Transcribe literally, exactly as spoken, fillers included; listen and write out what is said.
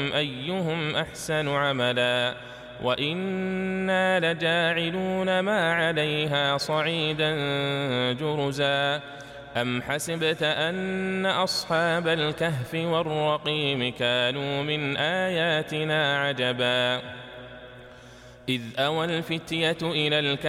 أيهم أحسن عملا وإنا لجاعلون ما عليها صعيدا جرزا أم حسبت أن أصحاب الكهف والرقيم كانوا من آياتنا عجبا إذ أوى الفتية إلى الكهف